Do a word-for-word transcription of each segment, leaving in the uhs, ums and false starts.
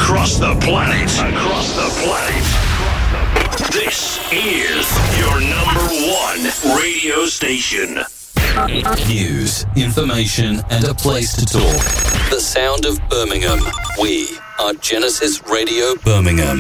across the planet. Across the planet. This is your number one radio station. News, information, and a place to talk. The sound of Birmingham. We are Genesis Radio Birmingham.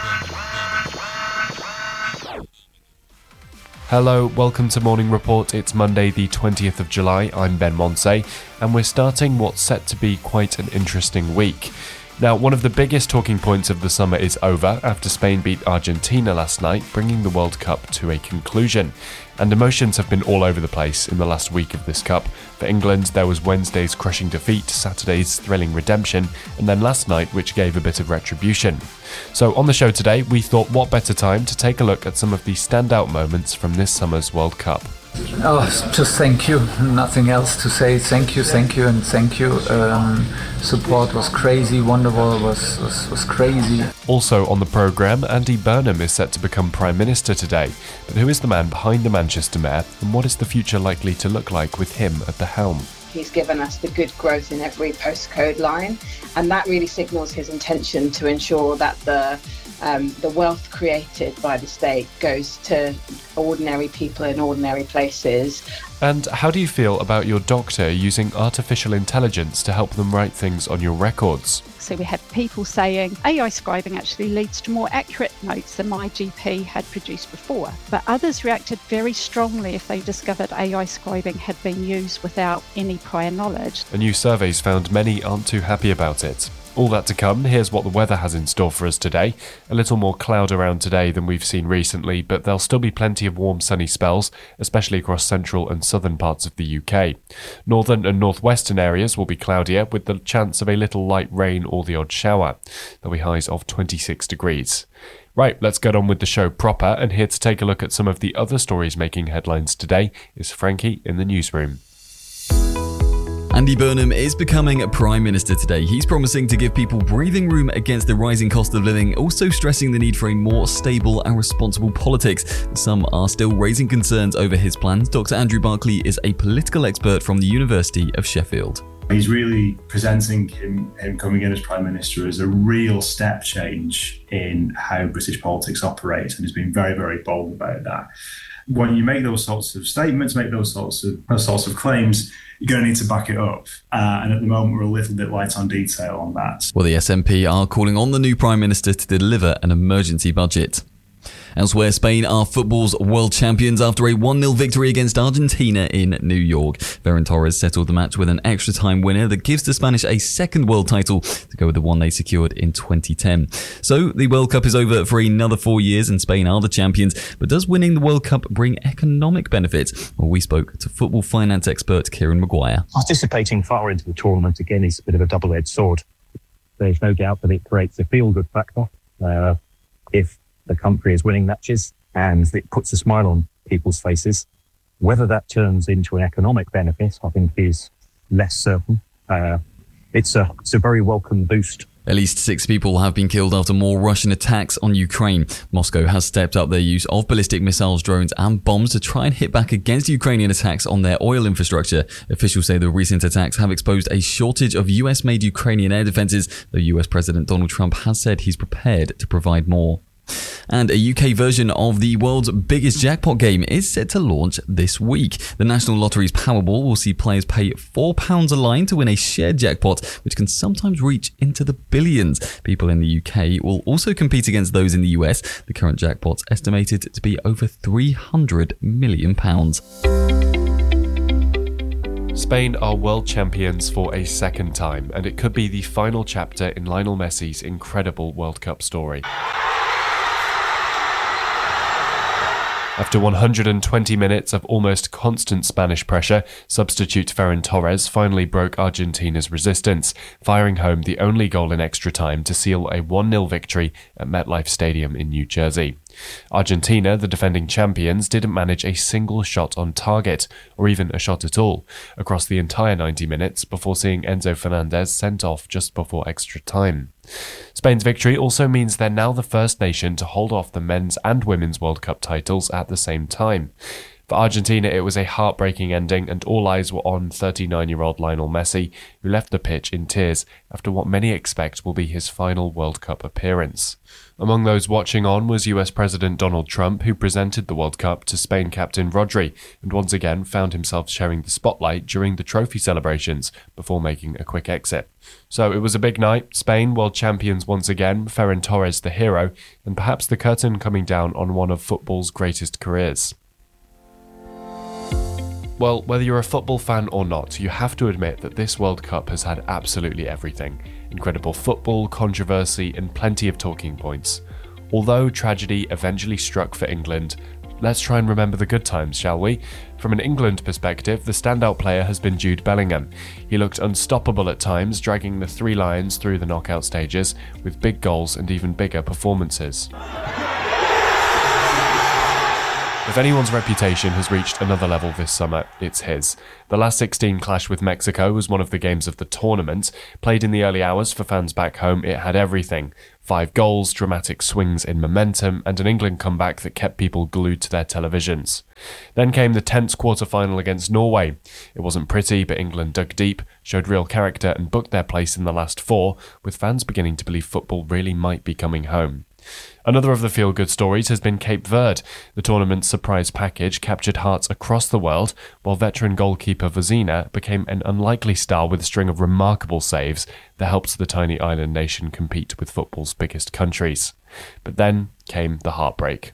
Hello, welcome to Morning Report. It's Monday the twentieth of July. I'm Ben Monsey, and we're starting what's set to be quite an interesting week. Now, one of the biggest talking points of the summer is over after Spain beat Argentina last night, bringing the World Cup to a conclusion. And emotions have been all over the place in the last week of this Cup. For England, there was Wednesday's crushing defeat, Saturday's thrilling redemption, and then last night, which gave a bit of retribution. So on the show today, we thought what better time to take a look at some of the standout moments from this summer's World Cup. Oh, just thank you. Nothing else to say. Thank you, thank you, and thank you. Um, support was crazy. Wonderwall was, was, was crazy. Also on the programme, Andy Burnham is set to become Prime Minister today. But who is the man behind the Manchester Mayor, and what is the future likely to look like with him at the helm? He's given us the good growth in every postcode line, and that really signals his intention to ensure that the um, the wealth created by the state goes to ordinary people in ordinary places. And how do you feel about your doctor using artificial intelligence to help them write things on your records? So we had people saying A I scribing actually leads to more accurate notes than my G P had produced before. But others reacted very strongly if they discovered A I scribing had been used without any prior knowledge. A new survey's found many aren't too happy about it. All that to come. Here's what the weather has in store for us today. A little more cloud around today than we've seen recently, but there'll still be plenty of warm sunny spells, especially across central and southern parts of the U K. Northern and northwestern areas will be cloudier, with the chance of a little light rain or the odd shower. There'll be highs of twenty-six degrees. Right, let's get on with the show proper, and here to take a look at some of the other stories making headlines today is Frankie in the newsroom. Andy Burnham is becoming Prime Minister today. He's promising to give people breathing room against the rising cost of living, also stressing the need for a more stable and responsible politics. Some are still raising concerns over his plans. Doctor Andrew Barclay is a political expert from the University of Sheffield. He's really presenting him, him coming in as Prime Minister as a real step change in how British politics operates, and has been very, very bold about that. When you make those sorts of statements, make those sorts of those sorts of claims, you're going to need to back it up. Uh, and at the moment, we're a little bit light on detail on that. Well, the S N P are calling on the new Prime Minister to deliver an emergency budget. Elsewhere, Spain are football's world champions after a one nil victory against Argentina in New York. Ferran Torres settled the match with an extra-time winner that gives the Spanish a second world title to go with the one they secured in twenty ten. So, the World Cup is over for another four years and Spain are the champions. But does winning the World Cup bring economic benefits? Well, we spoke to football finance expert Kieran Maguire. Participating far into the tournament, again, is a bit of a double-edged sword. There's no doubt that it creates a feel-good factor. Uh, if the country is winning matches and it puts a smile on people's faces. Whether that turns into an economic benefit, I think, is less certain. Uh, it's a it's a very welcome boost. At least six people have been killed after more Russian attacks on Ukraine. Moscow has stepped up their use of ballistic missiles, drones and bombs to try and hit back against Ukrainian attacks on their oil infrastructure. Officials say the recent attacks have exposed a shortage of U S-made Ukrainian air defenses, though U S President Donald Trump has said he's prepared to provide more. And a U K version of the world's biggest jackpot game is set to launch this week. The National Lottery's Powerball will see players pay four pounds a line to win a shared jackpot, which can sometimes reach into the billions. People in the U K will also compete against those in the U S. The current jackpot's estimated to be over three hundred million pounds. Spain are world champions for a second time, and it could be the final chapter in Lionel Messi's incredible World Cup story. After one hundred twenty minutes of almost constant Spanish pressure, substitute Ferran Torres finally broke Argentina's resistance, firing home the only goal in extra time to seal a one nil victory at MetLife Stadium in New Jersey. Argentina, the defending champions, didn't manage a single shot on target, or even a shot at all, across the entire ninety minutes before seeing Enzo Fernandez sent off just before extra time. Spain's victory also means they're now the first nation to hold off the men's and women's World Cup titles at the same time. For Argentina, it was a heartbreaking ending, and all eyes were on thirty-nine-year-old Lionel Messi, who left the pitch in tears after what many expect will be his final World Cup appearance. Among those watching on was U S President Donald Trump, who presented the World Cup to Spain captain Rodri, and once again found himself sharing the spotlight during the trophy celebrations before making a quick exit. So it was a big night. Spain, world champions once again, Ferran Torres the hero, and perhaps the curtain coming down on one of football's greatest careers. Well, whether you're a football fan or not, you have to admit that this World Cup has had absolutely everything. Incredible football, controversy, and plenty of talking points. Although tragedy eventually struck for England, let's try and remember the good times, shall we? From an England perspective, the standout player has been Jude Bellingham. He looked unstoppable at times, dragging the Three Lions through the knockout stages with big goals and even bigger performances. If anyone's reputation has reached another level this summer, it's his. The last sixteen clash with Mexico was one of the games of the tournament. Played in the early hours for fans back home, it had everything. Five goals, dramatic swings in momentum, and an England comeback that kept people glued to their televisions. Then came the tense quarter-final against Norway. It wasn't pretty, but England dug deep, showed real character and booked their place in the last four, with fans beginning to believe football really might be coming home. Another of the feel-good stories has been Cape Verde. The tournament's surprise package captured hearts across the world, while veteran goalkeeper Vozina became an unlikely star with a string of remarkable saves that helped the tiny island nation compete with football's biggest countries. But then came the heartbreak.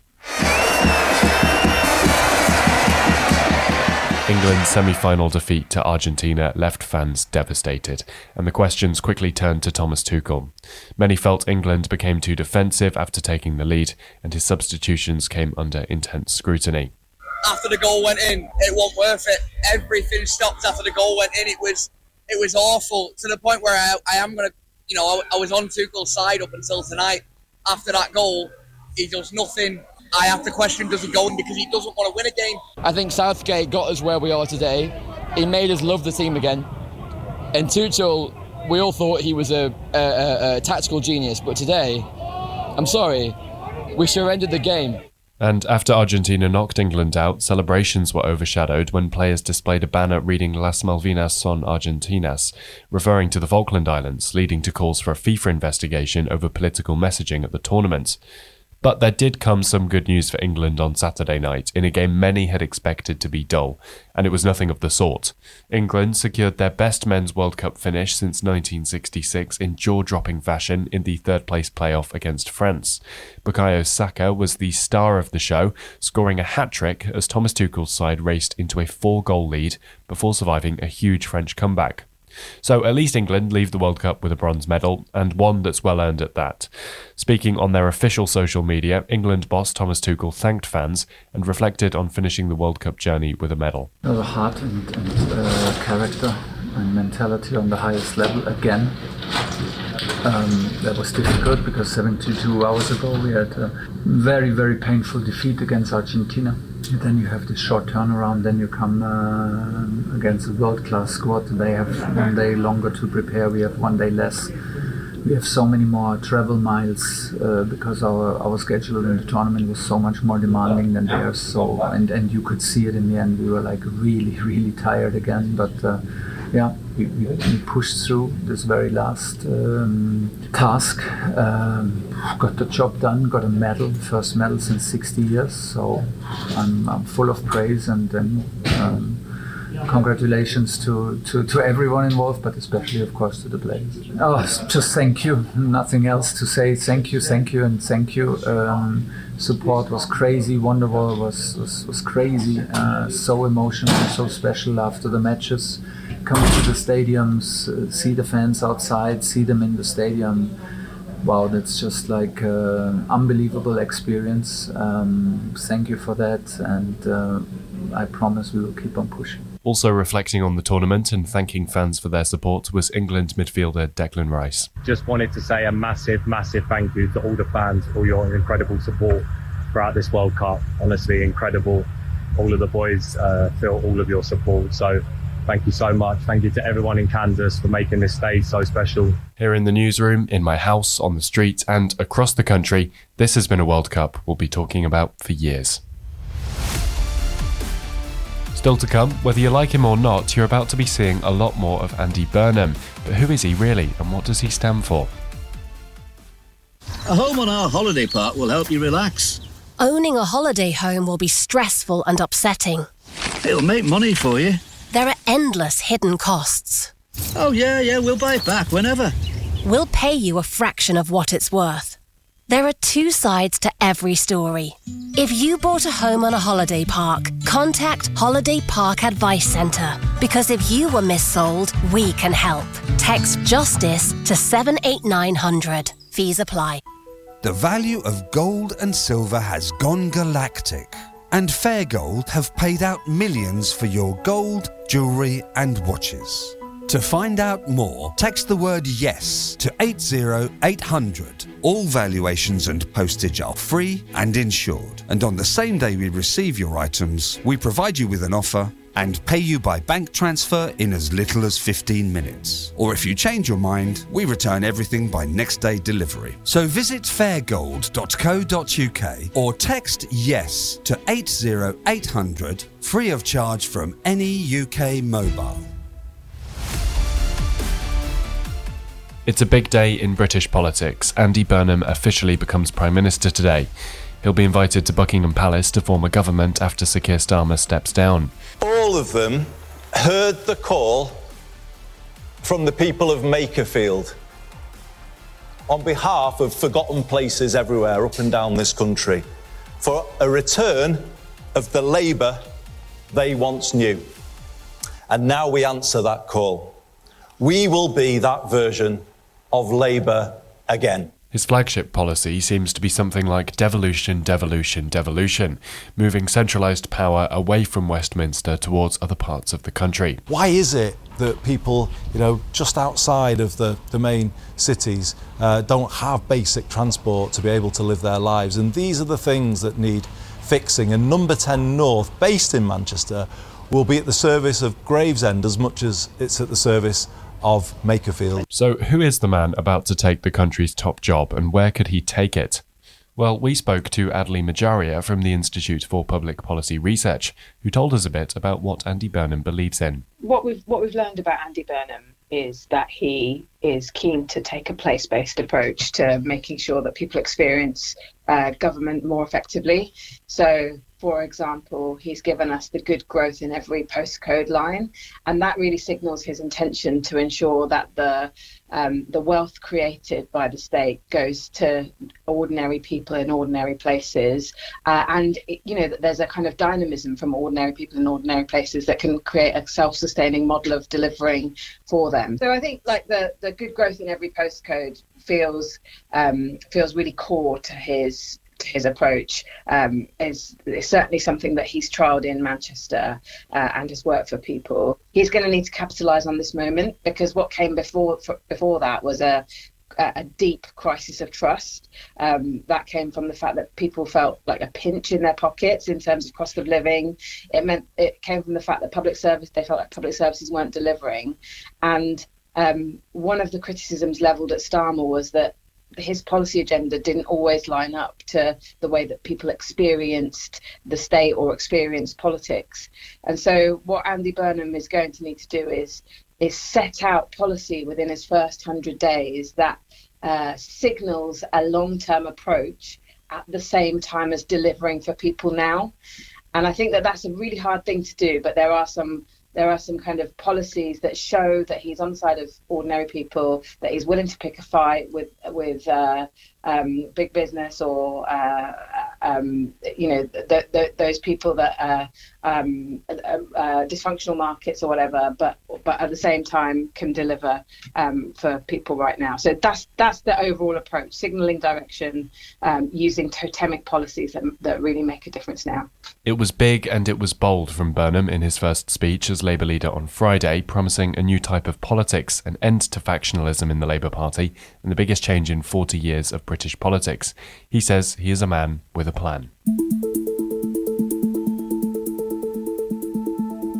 England's semi-final defeat to Argentina left fans devastated, and the questions quickly turned to Thomas Tuchel. Many felt England became too defensive after taking the lead, and his substitutions came under intense scrutiny. After the goal went in, it wasn't worth it. Everything stopped after the goal went in. It was it was awful, to the point where I, I am going to, you know, I, I was on Tuchel's side up until tonight. After that goal, he does nothing. I have to question, does he go in because he doesn't want to win a game? I think Southgate got us where we are today. He made us love the team again. And Tuchel, we all thought he was a, a, a, a tactical genius, but today, I'm sorry, we surrendered the game. And after Argentina knocked England out, celebrations were overshadowed when players displayed a banner reading Las Malvinas son Argentinas, referring to the Falkland Islands, leading to calls for a FIFA investigation over political messaging at the tournament. But there did come some good news for England on Saturday night, in a game many had expected to be dull, and it was nothing of the sort. England secured their best men's World Cup finish since nineteen sixty-six in jaw-dropping fashion in the third-place playoff against France. Bukayo Saka was the star of the show, scoring a hat-trick as Thomas Tuchel's side raced into a four-goal lead before surviving a huge French comeback. So at least England leave the World Cup with a bronze medal, and one that's well earned at that. Speaking on their official social media, England boss Thomas Tuchel thanked fans and reflected on finishing the World Cup journey with a medal. The heart and, and uh, character and mentality on the highest level again. Um, that was difficult because seventy-two hours ago we had a very, very painful defeat against Argentina. And then you have this short turnaround, then you come uh, against a world-class squad. They have one day longer to prepare, we have one day less. We have so many more travel miles uh, because our, our schedule in the tournament was so much more demanding than theirs. So, and, and you could see it in the end, we were like really, really tired again. But uh, yeah, we, we, we pushed through this very last um, task, um, got the job done, got a medal, first medal since sixty years, so I'm, I'm full of praise and, and um, congratulations to, to, to everyone involved, but especially of course to the players. Oh, just thank you, nothing else to say, thank you, thank you and thank you. Um, support was crazy, Wonderwall was, was, was crazy, uh, so emotional, so special after the matches. Come to the stadiums, uh, see the fans outside, see them in the stadium. Wow, that's just like an unbelievable experience. Um, thank you for that, and uh, I promise we will keep on pushing. Also reflecting on the tournament and thanking fans for their support was England midfielder Declan Rice. Just wanted to say a massive, massive thank you to all the fans for your incredible support throughout this World Cup. Honestly, incredible. All of the boys uh, feel all of your support. So thank you so much. Thank you to everyone in Kansas for making this day so special. Here in the newsroom, in my house, on the street, and across the country, this has been a World Cup we'll be talking about for years. Still to come, whether you like him or not, you're about to be seeing a lot more of Andy Burnham. But who is he really, and what does he stand for? A home on our holiday park will help you relax. Owning a holiday home will be stressful and upsetting. It'll make money for you. There are endless hidden costs. Oh yeah, yeah, we'll buy it back whenever. We'll pay you a fraction of what it's worth. There are two sides to every story. If you bought a home on a holiday park, contact Holiday Park Advice Centre, because if you were missold, we can help. Text JUSTICE to seven eight nine hundred. Fees apply. The value of gold and silver has gone galactic, and Fair Gold have paid out millions for your gold, jewellery and watches. To find out more, text the word YES to eight zero eight hundred. All valuations and postage are free and insured. And on the same day we receive your items, we provide you with an offer and pay you by bank transfer in as little as fifteen minutes. Or if you change your mind, we return everything by next day delivery. So visit fair gold dot co dot uk or text YES to eight zero eight hundred, free of charge from any U K mobile. It's a big day in British politics. Andy Burnham officially becomes Prime Minister today. He'll be invited to Buckingham Palace to form a government after Sir Keir Starmer steps down. All of them heard the call from the people of Makerfield on behalf of forgotten places everywhere up and down this country for a return of the Labour they once knew. And now we answer that call. We will be that version of Labour again. His flagship policy seems to be something like devolution, devolution, devolution, moving centralised power away from Westminster towards other parts of the country. Why is it that people, you know, just outside of the, the main cities uh, don't have basic transport to be able to live their lives? And these are the things that need fixing. And Number ten North, based in Manchester, will be at the service of Gravesend as much as it's at the service of Makerfield. So who is the man about to take the country's top job, and where could he take it? Well, we spoke to Adley Majaria from the Institute for Public Policy Research, who told us a bit about what Andy Burnham believes in. What we've what we've learned about Andy Burnham is that he is keen to take a place-based approach to making sure that people experience uh, government more effectively. So, for example, he's given us the good growth in every postcode line, and that really signals his intention to ensure that the um, the wealth created by the state goes to ordinary people in ordinary places, uh, and you know that there's a kind of dynamism from ordinary people in ordinary places that can create a self-sustaining model of delivering for them. So I think like the the good growth in every postcode feels um, feels really core to his. his approach um, is, is certainly something that he's trialled in Manchester uh, and has worked for people. He's going to need to capitalise on this moment, because what came before for, before that was a a deep crisis of trust. Um, that came from the fact that people felt like a pinch in their pockets in terms of cost of living. It meant it came from the fact that public service they felt like public services weren't delivering, and um, one of the criticisms levelled at Starmer was that his policy agenda didn't always line up to the way that people experienced the state or experienced politics. And so what Andy Burnham is going to need to do is is set out policy within his first hundred days that uh, signals a long-term approach at the same time as delivering for people now. And I think that that's a really hard thing to do, but there are some There are some kind of policies that show that he's on the side of ordinary people, that he's willing to pick a fight with with uh, um, big business or uh, um, you know th- th- those people that are um, uh, uh, dysfunctional markets or whatever, but but at the same time can deliver um, for people right now. So that's that's the overall approach: signalling direction, um, using totemic policies that that really make a difference now. It was big and it was bold from Burnham in his first speech as Labour leader on Friday, promising a new type of politics, an end to factionalism in the Labour Party, and the biggest change in forty years of British politics. He says he is a man with a plan.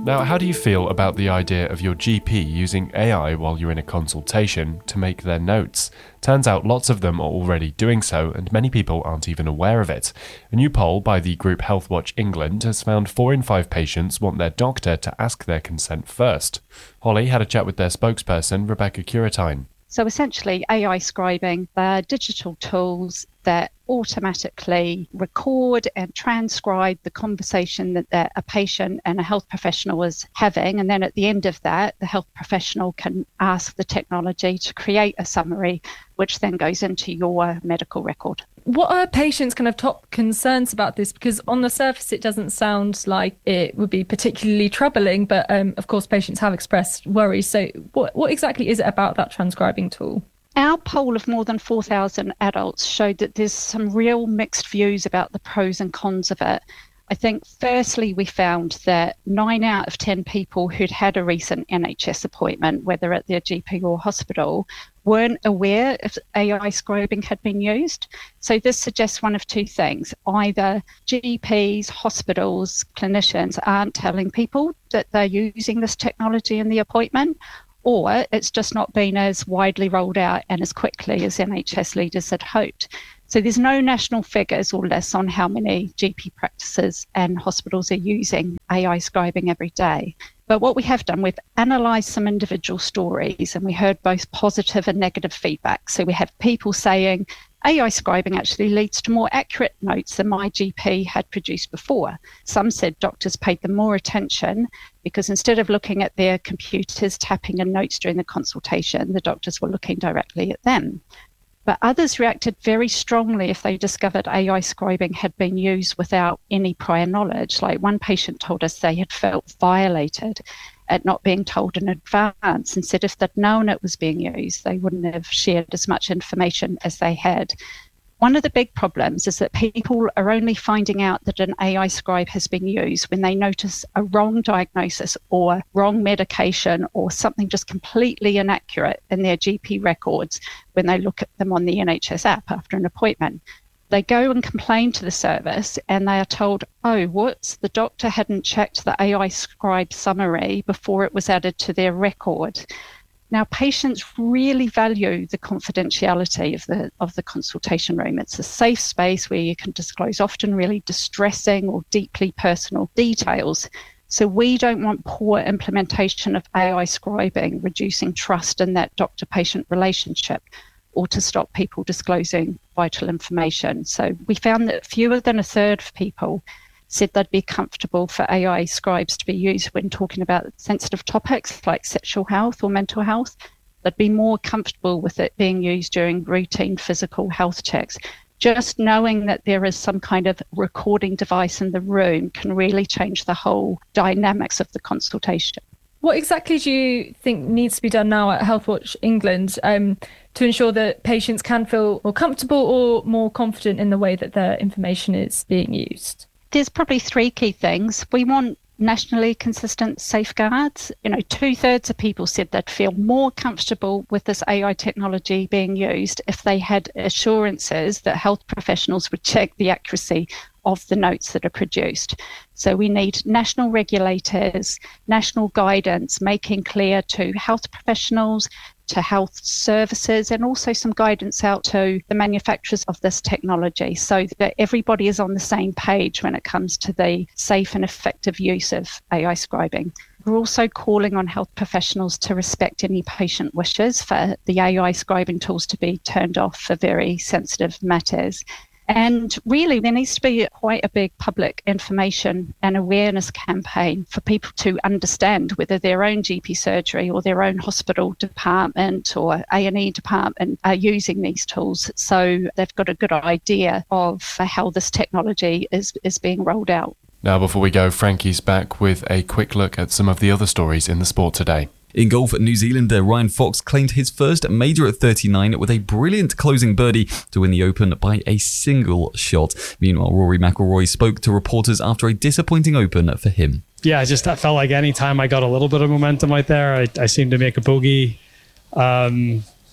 Now, how do you feel about the idea of your G P using A I while you're in a consultation to make their notes? Turns out lots of them are already doing so, and many people aren't even aware of it. A new poll by the group Healthwatch England has found four in five patients want their doctor to ask their consent first. Holly had a chat with their spokesperson, Rebecca Curatine. So essentially, A I scribing, they're digital tools that automatically record and transcribe the conversation that the, a patient and a health professional is having. And then at the end of that, the health professional can ask the technology to create a summary, which then goes into your medical record. What are patients' kind of top concerns about this? Because on the surface, it doesn't sound like it would be particularly troubling, but um, of course, patients have expressed worries. So what, what exactly is it about that transcribing tool? Our poll of more than four thousand adults showed that there's some real mixed views about the pros and cons of it. I think firstly, we found that nine out of ten people who'd had a recent N H S appointment, whether at their G P or hospital, weren't aware if A I scribing had been used. So this suggests one of two things. Either G Ps, hospitals, clinicians aren't telling people that they're using this technology in the appointment, or it's just not been as widely rolled out and as quickly as N H S leaders had hoped. So there's no national figures or lists on how many G P practices and hospitals are using A I scribing every day. But what we have done, we've analysed some individual stories, and we heard both positive and negative feedback. So we have people saying, A I scribing actually leads to more accurate notes than my G P had produced before. Some said doctors paid them more attention because instead of looking at their computers tapping in notes during the consultation, the doctors were looking directly at them. But others reacted very strongly if they discovered A I scribing had been used without any prior knowledge. Like one patient told us they had felt violated at not being told in advance, and said if they'd known it was being used, they wouldn't have shared as much information as they had. One of the big problems is that people are only finding out that an A I scribe has been used when they notice a wrong diagnosis or wrong medication or something just completely inaccurate in their G P records when they look at them on the N H S app after an appointment. They go and complain to the service and they are told, oh, whoops, the doctor hadn't checked the A I scribe summary before it was added to their record. Now, patients really value the confidentiality of the of the consultation room. It's a safe space where you can disclose often really distressing or deeply personal details. So we don't want poor implementation of A I scribing, reducing trust in that doctor-patient relationship, or to stop people disclosing vital information. So we found that fewer than a third of people said they'd be comfortable for A I scribes to be used when talking about sensitive topics like sexual health or mental health. They'd be more comfortable with it being used during routine physical health checks. Just knowing that there is some kind of recording device in the room can really change the whole dynamics of the consultation. What exactly do you think needs to be done now at Healthwatch England um, to ensure that patients can feel more comfortable or more confident in the way that their information is being used? There's probably three key things. We want nationally consistent safeguards. You know, two thirds of people said they'd feel more comfortable with this A I technology being used if they had assurances that health professionals would check the accuracy of the notes that are produced. So we need national regulators, national guidance, making clear to health professionals, to health services, and also some guidance out to the manufacturers of this technology so that everybody is on the same page when it comes to the safe and effective use of A I scribing. We're also calling on health professionals to respect any patient wishes for the A I scribing tools to be turned off for very sensitive matters. And really, there needs to be quite a big public information and awareness campaign for people to understand whether their own G P surgery or their own hospital department or A and E department are using these tools. So they've got a good idea of how this technology is, is being rolled out. Now, before we go, Frankie's back with a quick look at some of the other stories in the sport today. In golf, New Zealander Ryan Fox claimed his first major at thirty-nine with a brilliant closing birdie to win the Open by a single shot. Meanwhile, Rory McIlroy spoke to reporters after a disappointing Open for him. Yeah, I just I felt like any time I got a little bit of momentum out there, I, I seemed to make a bogey. Um,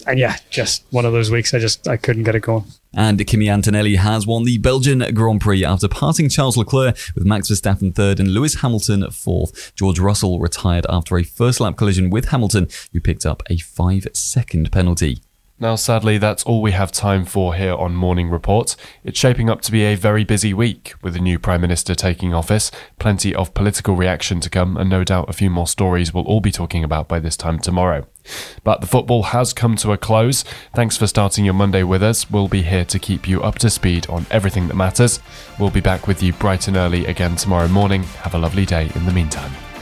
and yeah, just one of those weeks I just I couldn't get it going. And Kimi Antonelli has won the Belgian Grand Prix after passing Charles Leclerc, with Max Verstappen third and Lewis Hamilton fourth. George Russell retired after a first lap collision with Hamilton, who picked up a five second penalty. Now, sadly, that's all we have time for here on Morning Report. It's shaping up to be a very busy week, with a new Prime Minister taking office, plenty of political reaction to come, and no doubt a few more stories we'll all be talking about by this time tomorrow. But the football has come to a close. Thanks for starting your Monday with us. We'll be here to keep you up to speed on everything that matters. We'll be back with you bright and early again tomorrow morning. Have a lovely day in the meantime.